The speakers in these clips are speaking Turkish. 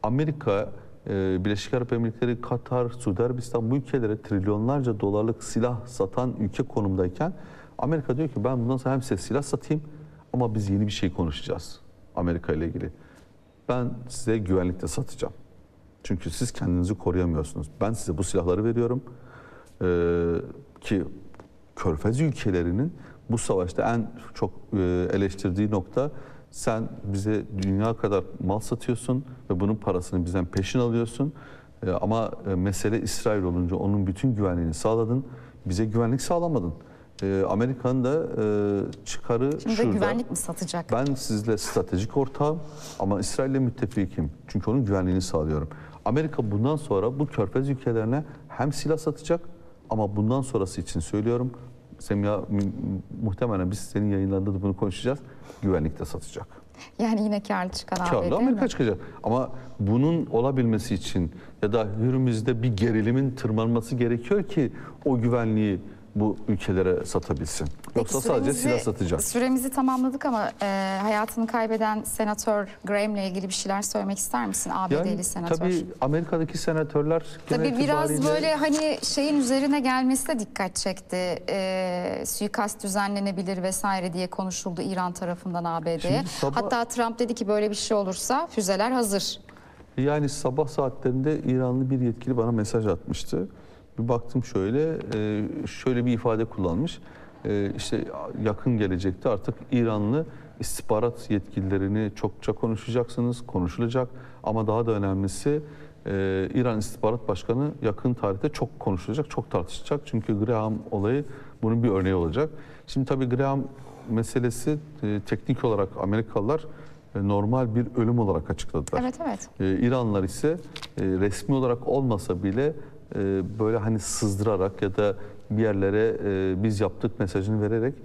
Amerika, Birleşik Arap Emirlikleri, Katar, Suudi Arabistan bu ülkelere trilyonlarca dolarlık silah satan ülke konumdayken Amerika diyor ki ben bundan sonra hem size silah satayım ama biz yeni bir şey konuşacağız Amerika ile ilgili. Ben size güvenlik de satacağım. Çünkü siz kendinizi koruyamıyorsunuz. Ben size bu silahları veriyorum. Ki Körfez ülkelerinin bu savaşta en çok eleştirdiği nokta, sen bize dünya kadar mal satıyorsun ve bunun parasını bizden peşin alıyorsun. Ama mesele İsrail olunca onun bütün güvenliğini sağladın. Bize güvenlik sağlamadın. Amerika'nın da çıkarı şimdi şurada. Güvenlik mi satacak? Ben sizle stratejik ortağım ama İsrail'le müttefikim. Çünkü onun güvenliğini sağlıyorum. Amerika bundan sonra bu Körfez ülkelerine hem silah satacak ama bundan sonrası için söylüyorum. Semiha, muhtemelen biz senin yayınlarında da bunu konuşacağız. Güvenlik de satacak. Yani yine karlı çıkan AB Karlı değil Amerika mi? çıkacak. Ama bunun olabilmesi için ya da Hürmüz'de bir gerilimin tırmanması gerekiyor ki o güvenliği bu ülkelere satabilsin. Yoksa sadece silah satacak. Süremizi tamamladık ama hayatını kaybeden Senatör Graham'le ilgili bir şeyler söylemek ister misin? ABD'li Yani senatör. tabii Amerika'daki senatörler Tabii biraz böyle hani şeyin üzerine gelmesi de dikkat çekti. Suikast düzenlenebilir vesaire diye konuşuldu İran tarafından ABD'ye. Hatta Trump dedi ki böyle bir şey olursa füzeler hazır. Yani sabah saatlerinde İranlı bir yetkili bana mesaj atmıştı. Bir baktım şöyle bir ifade kullanmış. İşte yakın gelecekte artık İranlı istihbarat yetkililerini çokça konuşacaksınız, konuşulacak. Ama daha da önemlisi İran İstihbarat Başkanı yakın tarihte çok konuşulacak, çok tartışacak. Çünkü Graham olayı bunun bir örneği olacak. Şimdi tabii Graham meselesi teknik olarak Amerikalılar normal bir ölüm olarak açıkladılar. Evet, evet. İranlılar ise resmi olarak olmasa bile böyle hani sızdırarak ya da bir yerlere biz yaptık mesajını vererek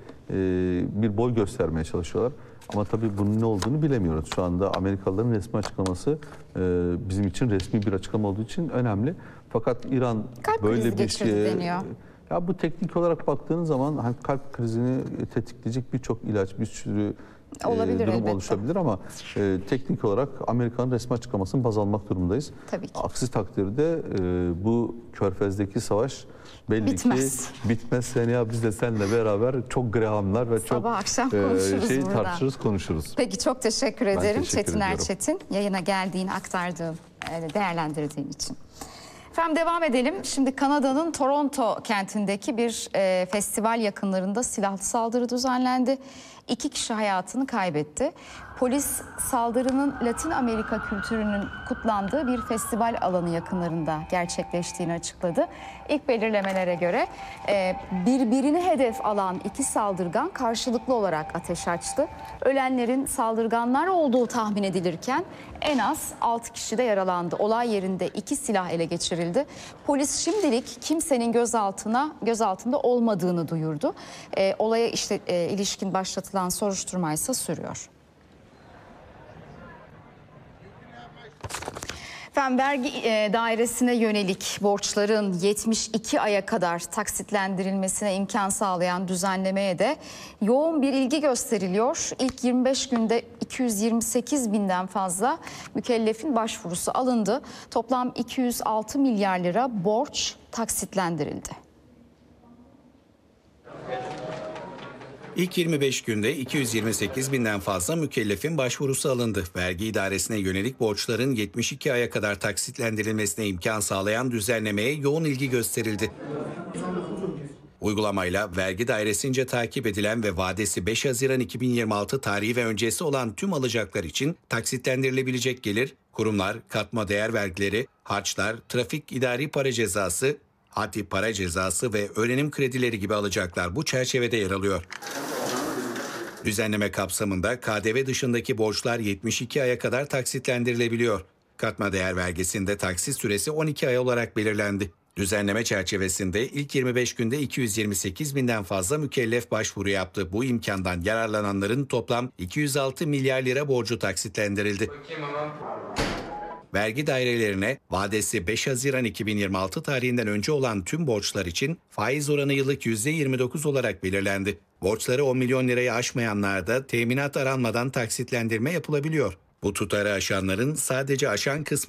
bir boy göstermeye çalışıyorlar. Ama tabii bunun ne olduğunu bilemiyoruz. Şu anda Amerikalıların resmi açıklaması bizim için resmi bir açıklama olduğu için önemli. Fakat İran kalp böyle krizi bir geçirdi deniyor. Ya bu teknik olarak baktığınız zaman hani kalp krizini tetikleyecek birçok ilaç, bir sürü olabilir, durum elbette oluşabilir ama teknik olarak Amerika'nın resmi açıklamasını baz almak durumundayız. Tabii ki. Aksi takdirde bu Körfez'deki savaş belli bitmez. ki bitmez. Seniha biz de seninle beraber çok Graham'lar ve Sabah çok akşam konuşuruz burada. tartışırız, konuşuruz. Peki çok teşekkür ederim teşekkür Çetin ediyorum. Erçetin yayına geldiğin, aktardığın, değerlendirdiğin için. Efendim devam edelim. Şimdi Kanada'nın Toronto kentindeki bir festival yakınlarında silahlı saldırı düzenlendi. 2 kişi hayatını kaybetti. Polis saldırının Latin Amerika kültürünün kutlandığı bir festival alanı yakınlarında gerçekleştiğini açıkladı. İlk belirlemelere göre birbirini hedef alan 2 saldırgan karşılıklı olarak ateş açtı. Ölenlerin saldırganlar olduğu tahmin edilirken en az 6 kişi de yaralandı. Olay yerinde 2 silah ele geçirildi. Polis şimdilik kimsenin gözaltında olmadığını duyurdu. Olaya ilişkin başlatılan soruşturma ise sürüyor. Efendim, vergi dairesine yönelik borçların 72 aya kadar taksitlendirilmesine imkan sağlayan düzenlemeye de yoğun bir ilgi gösteriliyor. İlk 25 günde 228 binden fazla mükellefin başvurusu alındı. Toplam 206 milyar lira borç taksitlendirildi. İlk 25 günde 228 binden fazla mükellefin başvurusu alındı. Vergi idaresine yönelik borçların 72 aya kadar taksitlendirilmesine imkan sağlayan düzenlemeye yoğun ilgi gösterildi. Uygulamayla vergi dairesince takip edilen ve vadesi 5 Haziran 2026 tarihi ve öncesi olan tüm alacaklar için taksitlendirilebilecek gelir, kurumlar, katma değer vergileri, harçlar, trafik idari para cezası, haddi para cezası ve öğrenim kredileri gibi alacaklar bu çerçevede yer alıyor. Düzenleme kapsamında KDV dışındaki borçlar 72 aya kadar taksitlendirilebiliyor. Katma değer vergisinde taksit süresi 12 ay olarak belirlendi. Düzenleme çerçevesinde ilk 25 günde 228 binden fazla mükellef başvuru yaptı. Bu imkandan yararlananların toplam 206 milyar lira borcu taksitlendirildi. Vergi dairelerine vadesi 5 Haziran 2026 tarihinden önce olan tüm borçlar için faiz oranı yıllık %29 olarak belirlendi. Borçları 10 milyon lirayı aşmayanlarda teminat aranmadan taksitlendirme yapılabiliyor. Bu tutarı aşanların sadece aşan kısmı